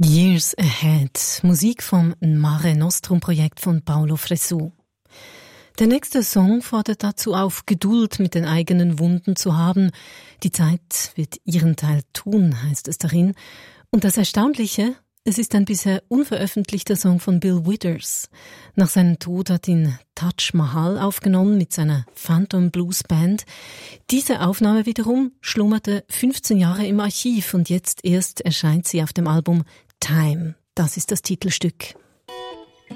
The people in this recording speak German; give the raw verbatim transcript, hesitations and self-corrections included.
Years Ahead, Musik vom Mare Nostrum Projekt von Paolo Fresu. Der nächste Song fordert dazu auf, Geduld mit den eigenen Wunden zu haben. Die Zeit wird ihren Teil tun, heißt es darin. Und das Erstaunliche, es ist ein bisher unveröffentlichter Song von Bill Withers. Nach seinem Tod hat ihn Taj Mahal aufgenommen mit seiner Phantom Blues Band. Diese Aufnahme wiederum schlummerte fünfzehn Jahre im Archiv und jetzt erst erscheint sie auf dem Album Time. Das ist das Titelstück.